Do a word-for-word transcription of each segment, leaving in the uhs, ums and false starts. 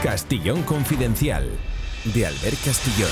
Castillón Confidencial, de Albert Castillón.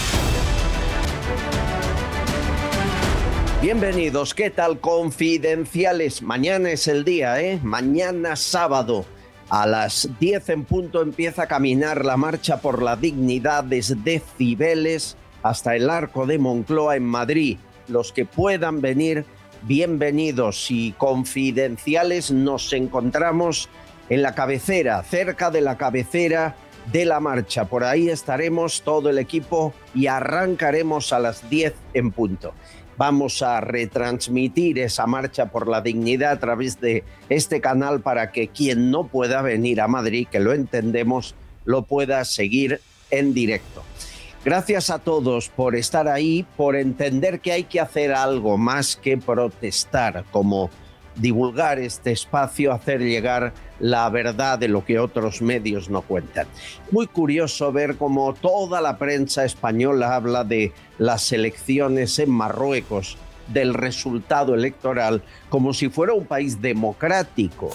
Bienvenidos, ¿qué tal, confidenciales? Mañana es el día, ¿eh? Mañana sábado a las diez en punto empieza a caminar la marcha por la dignidad desde Cibeles hasta el Arco de Moncloa en Madrid. Los que puedan venir, bienvenidos. Y confidenciales, nos encontramos en la cabecera, cerca de la cabecera de la marcha. Por ahí estaremos todo el equipo y arrancaremos a las diez en punto. Vamos a retransmitir esa marcha por la dignidad a través de este canal para que quien no pueda venir a Madrid, que lo entendemos, lo pueda seguir en directo. Gracias a todos por estar ahí, por entender que hay que hacer algo más que protestar, como divulgar este espacio, hacer llegar la verdad de lo que otros medios no cuentan. Muy curioso ver cómo toda la prensa española habla de las elecciones en Marruecos, del resultado electoral, como si fuera un país democrático.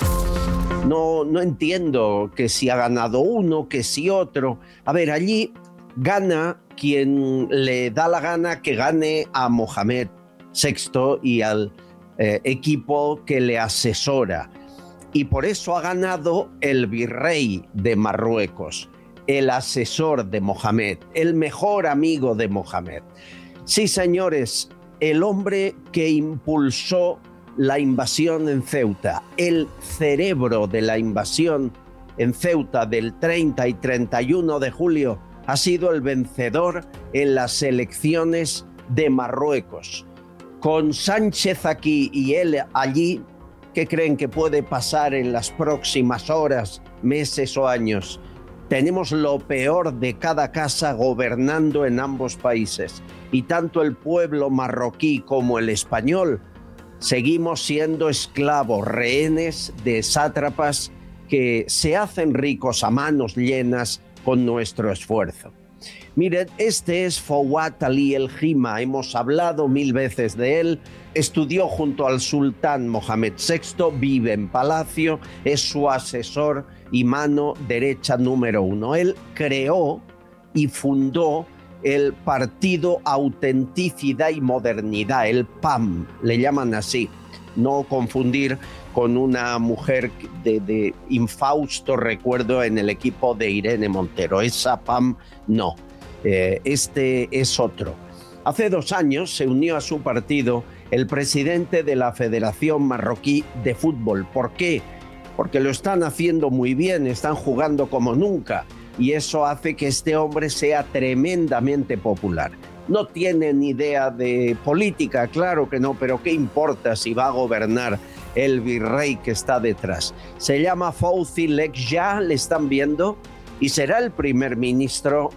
No, no entiendo que si ha ganado uno, que si otro. A ver, allí gana quien le da la gana que gane a Mohamed sexto y al eh, equipo que le asesora. Y por eso ha ganado el virrey de Marruecos, el asesor de Mohamed, el mejor amigo de Mohamed. Sí, señores, el hombre que impulsó la invasión en Ceuta, el cerebro de la invasión en Ceuta del treinta y treinta y uno de julio, ha sido el vencedor en las elecciones de Marruecos. Con Sánchez aquí y él allí, ¿qué creen que puede pasar en las próximas horas, meses o años? Tenemos lo peor de cada casa gobernando en ambos países. Y tanto el pueblo marroquí como el español seguimos siendo esclavos, rehenes de sátrapas que se hacen ricos a manos llenas con nuestro esfuerzo. Miren, este es Fouad Ali El Hima, hemos hablado mil veces de él, estudió junto al sultán Mohamed sexto, vive en Palacio, es su asesor y mano derecha número uno. Él creó y fundó el Partido Autenticidad y Modernidad, el P A M, le llaman así, no confundir con una mujer de, de infausto recuerdo en el equipo de Irene Montero. Esa P A M no, eh, este es otro. Hace dos años se unió a su partido el presidente de la Federación Marroquí de Fútbol. ¿Por qué? Porque lo están haciendo muy bien, están jugando como nunca y eso hace que este hombre sea tremendamente popular. No tiene ni idea de política, claro que no, pero ¿qué importa si va a gobernar el virrey que está detrás? Se llama Fawzi Lekja, le están viendo, y será el primer ministro